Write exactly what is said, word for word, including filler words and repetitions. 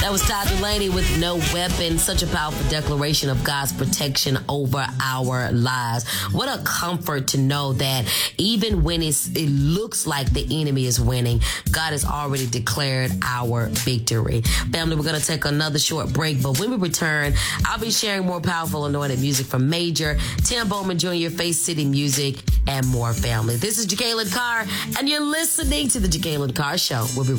That was Todd Dulaney with No Weapon. Such a powerful declaration of God's protection over our lives. What a comfort to know that even when it's, it looks like the enemy is winning, God has already declared our victory. Family, we're going to take another short break, but when we return, I'll be sharing more powerful anointed music from Major, Tim Bowman Junior, Face City Music, and more, family. This is Jekalyn Carr, and you're listening to the Jekalyn Carr Show. We'll be right back.